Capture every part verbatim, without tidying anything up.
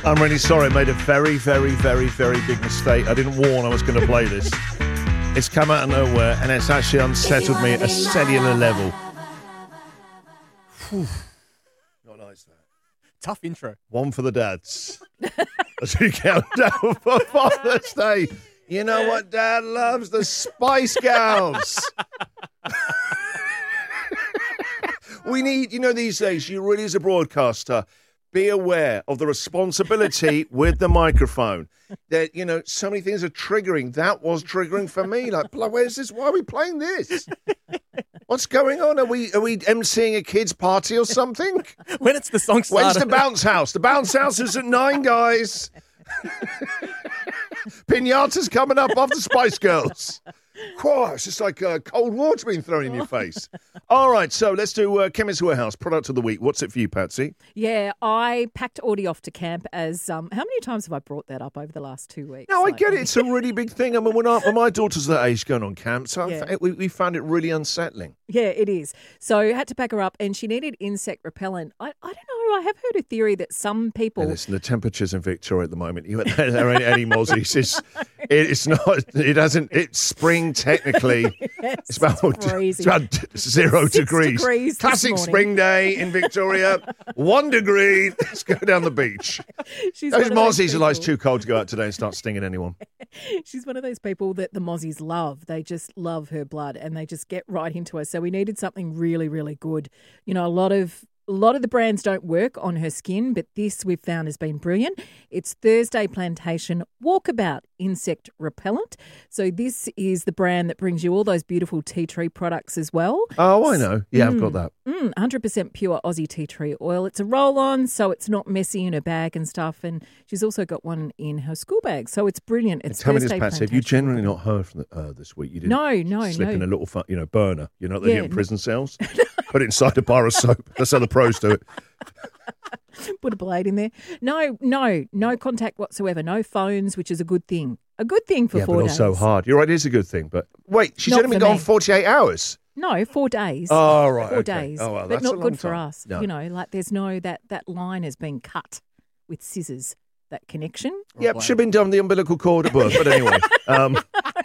I'm really sorry. I made a very, very, very, very big mistake. I didn't warn I was going to play this. It's come out of nowhere, and it's actually unsettled me at a cellular level. Whew. Not nice, that. Tough intro. One for the dads. As we count down for Father's Day. You know what Dad loves? The Spice Girls. We need, you know, these days, you really, as a broadcaster, be aware of the responsibility with the microphone. That, you know, so many things are triggering. That was triggering for me. Like, where's this? Why are we playing this? What's going on? Are we are we emceeing a kid's party or something? When it's the song started. When's the bounce house? The bounce house is at nine, guys. Pinata's coming up after Spice Girls. Whoa, it's just like uh, cold water being thrown in your face. All right, so let's do uh, Chemist Warehouse product of the week. What's it for you, Patsy? Yeah, I packed Audie off to camp as, um, how many times have I brought that up over the last two weeks? No, like, I get it. It's a really big thing. I mean, when, I, when my daughter's that age going on camp, so Yeah. I, we, we found it really unsettling. Yeah, it is. So I had to pack her up and she needed insect repellent. I, I don't know, I have heard a theory that some people... Hey, listen, the temperatures in Victoria at the moment, you, there ain't any mozzies. It's, it's not, it hasn't, it's spring technically. Yes, It's about, it's freezing. it's about zero Six degrees. degrees this Classic morning. spring day in Victoria. One degree. Let's go down the beach. She's Those one of those mozzies are like it's people- too cold to go out today and start stinging anyone. She's one of those people that the mozzies love. They just love her blood and they just get right into her. So we needed something really, really good. You know, a lot of a lot of the brands don't work on her skin, but this we've found has been brilliant. It's Thursday Plantation Walkabout Insect Repellent. So this is the brand that brings you all those beautiful tea tree products as well. Oh, I know. Yeah, I've got that. Mm, one hundred percent pure Aussie tea tree oil. It's a roll-on, so it's not messy in her bag and stuff. And she's also got one in her school bag, so it's brilliant. It's Tell me this, Thursday Patsy, have you Plantation. generally not heard from the, uh, this week? You didn't No, no, slip no. in a little, fu- you know, burner. You know what they Yeah, do in no. prison cells? Put it inside a bar of soap. That's how the pros do it. Put a blade in there. No, no, no contact whatsoever. No phones, which is a good thing. A good thing for Yeah, four but days. also hard. You're right, it is a good thing. But wait, she's Not only been for gone me. forty-eight hours. No, four days. Oh, right. Four okay. days. Oh, well, but that's a not long good for time. us. No. You know, like there's no, that, that line has been cut with scissors, that connection. Yep, should have been done the umbilical cord at birth. But anyway, um,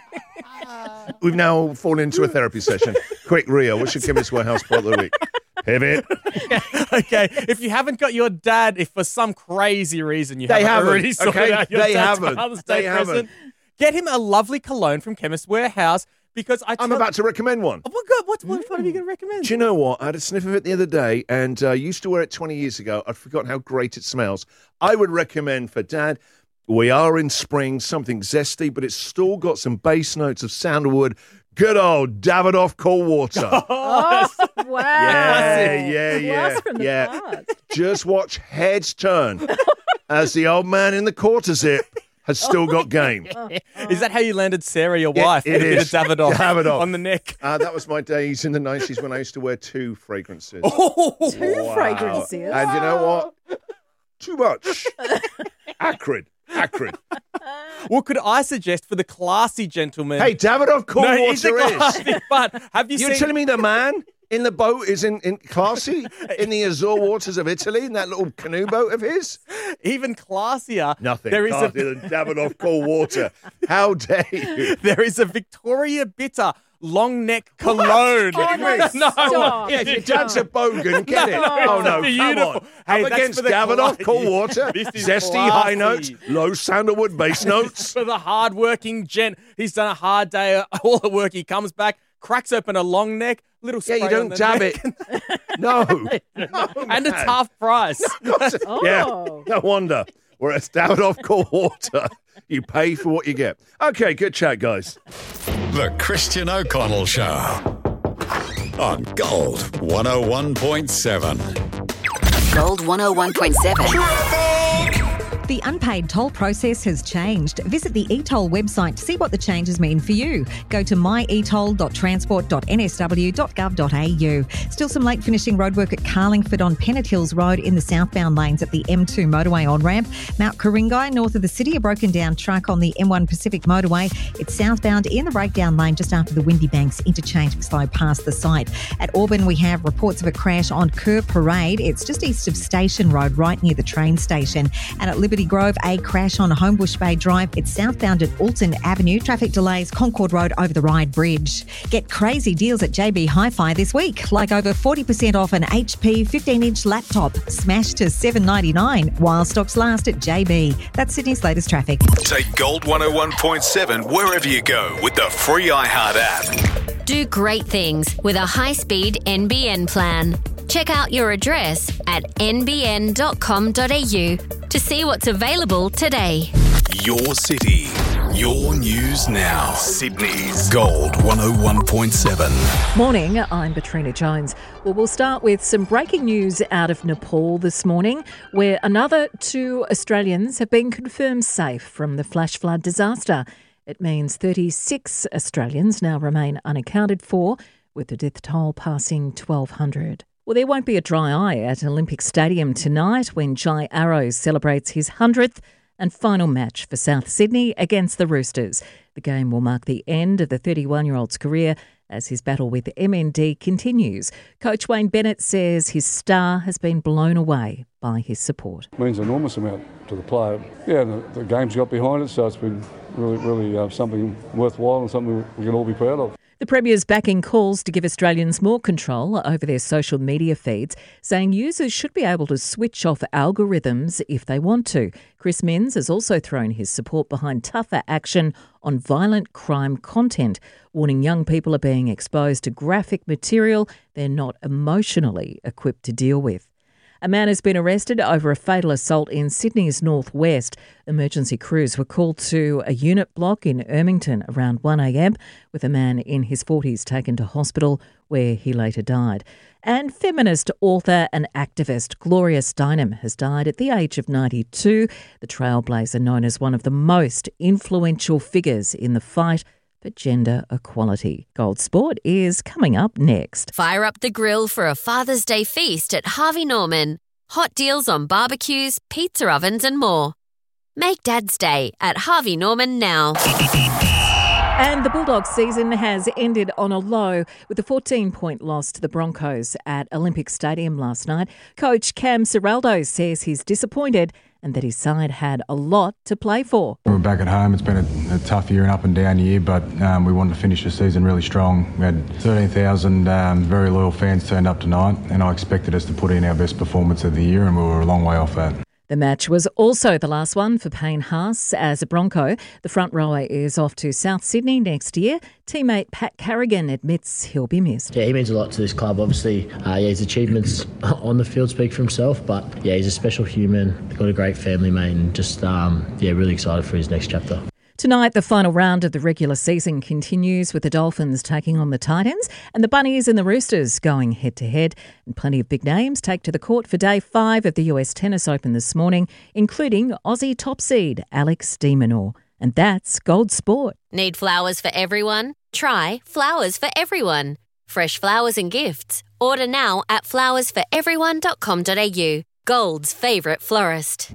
we've now fallen into a therapy session. Quick, Rio, what's your Chemist Warehouse product of the week? Pivot. Okay, if you haven't got your dad, if for some crazy reason you They haven't, haven't, already sorted okay? out your They dad's haven't. Father's They Day haven't. present, get him a lovely cologne from Chemist Warehouse because I I'm tell- about to recommend one. Oh my God, what, what, what are you going to recommend? Do you know what? I had a sniff of it the other day and uh, used to wear it twenty years ago. I'd forgotten how great it smells. I would recommend for Dad, we are in spring, something zesty, but it's still got some base notes of sandalwood. Good old Davidoff cool water. Oh, wow. Yeah, yeah, yeah, Blast from the yeah. past. Just watch heads turn as the old man in the quarter zip has still got game. Is that how you landed Sarah, your Yeah, wife? it with a bit is. of Davidoff, Davidoff. on the neck. Uh, that was my days in the nineties when I used to wear two fragrances. Oh, Two Wow. fragrances. And you know what? Too much. Acrid. Acrid. what could I suggest for the classy gentleman? Hey, Davidoff cool no, he's a water is. classy, but have you You're seen? telling me the man in the boat is in, in classy in the Azure waters of Italy in that little canoe boat of his? Even classier. Nothing. There is a classier than Davidoff cool water. How dare you? there is a Victoria Bitter long neck cologne. Oh, no, no, stop. Yeah, if your dad's a bogan, get it. No, oh, no, it's come beautiful. on. Hey, Up that's against for the Davidoff cla- cool water, This is zesty classy. high notes, low sandalwood bass notes. For the hard-working gent, he's done a hard day, all the work. He comes back, cracks open a long neck, little Yeah, spray you on don't the dab neck, it. No. no and it's man. half price. Oh. Yeah, no wonder. Whereas Davidoff cool water, you pay for what you get. Okay, good chat, guys. The Christian O'Connell Show on Gold one oh one point seven. Gold one oh one point seven. The unpaid toll process has changed. Visit the e-toll website to see what the changes mean for you. Go to my e toll dot transport dot n s w dot gov dot a u. Still some late finishing roadwork at Carlingford on Pennant Hills Road in the southbound lanes at the M two motorway on-ramp. Mount Ku-ring-gai, north of the city, a broken down truck on the M one Pacific motorway. It's southbound in the breakdown lane just after the Windy Banks interchange slow past the site. At Auburn, we have reports of a crash on Kerr Parade. It's just east of Station Road, right near the train station. And at Liberty Liberty Grove, a crash on Homebush Bay Drive. It's southbound at Alton Avenue. Traffic delays Concord Road over the Ryde Bridge. Get crazy deals at J B Hi-Fi this week, like over forty percent off an H P fifteen-inch laptop, smashed to seven dollars ninety-nine while stocks last at J B. That's Sydney's latest traffic. Take Gold one oh one point seven wherever you go with the free iHeart app. Do great things with a high-speed N B N plan. Check out your address at n b n dot com dot a u to see what's available today. Your city, your news now. Sydney's Gold one oh one point seven. Morning, I'm Katrina Jones. Well, we'll start with some breaking news out of Nepal this morning, where another two Australians have been confirmed safe from the flash flood disaster. It means thirty-six Australians now remain unaccounted for, with the death toll passing twelve hundred. Well, there won't be a dry eye at Olympic Stadium tonight when Jai Arrow celebrates his hundredth and final match for South Sydney against the Roosters. The game will mark the end of the thirty-one-year-old's career as his battle with M N D continues. Coach Wayne Bennett says his star has been blown away by his support. It means an enormous amount to the player. Yeah, the, the game's got behind it, so it's been really, really uh, something worthwhile and something we can all be proud of. The Premier's backing calls to give Australians more control over their social media feeds, saying users should be able to switch off algorithms if they want to. Chris Minns has also thrown his support behind tougher action on violent crime content, warning young people are being exposed to graphic material they're not emotionally equipped to deal with. A man has been arrested over a fatal assault in Sydney's northwest. Emergency crews were called to a unit block in Ermington around one a.m, with a man in his forties taken to hospital where he later died. And feminist author and activist Gloria Steinem has died at the age of ninety-two, the trailblazer known as one of the most influential figures in the fight for gender equality. Gold Sport is coming up next. Fire up the grill for a Father's Day feast at Harvey Norman. Hot deals on barbecues, pizza ovens and more. Make Dad's Day at Harvey Norman now. And the Bulldogs season has ended on a low with a fourteen-point loss to the Broncos at Olympic Stadium last night. Coach Cam Ciraldo says he's disappointed and that his side had a lot to play for. We're back at home. It's been a, a tough year, an up and down year, but um, we wanted to finish the season really strong. We had thirteen thousand um, very loyal fans turned up tonight, and I expected us to put in our best performance of the year, and we were a long way off that. The match was also the last one for Payne Haas as a Bronco. The front rower is off to South Sydney next year. Teammate Pat Carrigan admits he'll be missed. Yeah, he means a lot to this club. Obviously, uh, yeah, his achievements on the field speak for himself, but yeah, he's a special human, got a great family, mate, and just um, yeah, really excited for his next chapter. Tonight, the final round of the regular season continues with the Dolphins taking on the Titans and the Bunnies and the Roosters going head-to-head. And plenty of big names take to the court for day five of the U S Tennis Open this morning, including Aussie top seed Alex de Minaur. And that's Gold Sport. Need flowers for everyone? Try Flowers for Everyone. Fresh flowers and gifts. Order now at flowers for everyone dot com dot a u. Gold's favourite florist.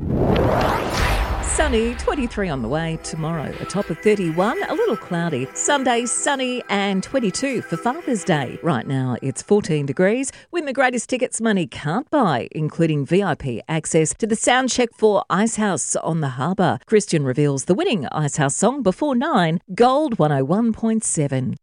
Sunny, twenty-three on the way. Tomorrow, a top of thirty-one, a little cloudy. Sunday, sunny and twenty-two for Father's Day. Right now, it's fourteen degrees. Win the greatest tickets money can't buy, including V I P access to the sound check for Icehouse on the Harbour. Christian reveals the winning Icehouse song before nine. Gold one oh one point seven.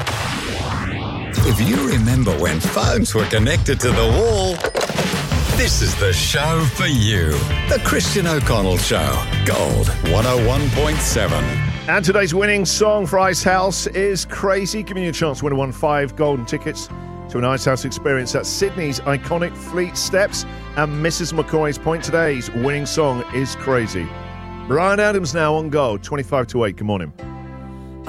If you remember when phones were connected to the wall, this is the show for you. The Christian O'Connell Show. Gold one oh one point seven. And today's winning song for Icehouse is Crazy, giving you a chance to win one five golden tickets to an Icehouse experience at Sydney's iconic Fleet Steps. And Missus McCoy's point today's winning song is Crazy. Brian Adams now on Gold, twenty-five to eight. Good morning.